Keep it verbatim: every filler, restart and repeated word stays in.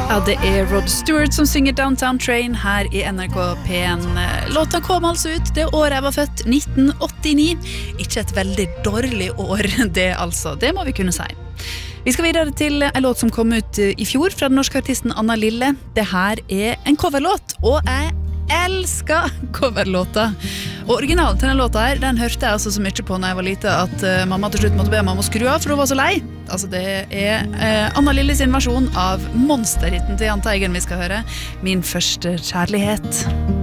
Ja, det er Rod Stewart som synger Downtown Train her i N R K P en. Låta kom altså ut det året jeg var født, nitten åttini. Ikke et veldig dårlig år, det altså. Det må vi kunne si. Vi skal videre til en låt som kom ut i fjor fra den norske artisten Anna Lille. Det her er en coverlåt, og jeg elsker coverlåta. Og originalen til den låta her, den hørte jeg altså så mye på når jeg var lite at uh, mamma til slutt måtte be mamma skru av, for hun var så lei. Altså det er uh, Anna Lille sin versjon av monsterhitten til Jahn Teigen vi skal høre. Min første kjærlighet.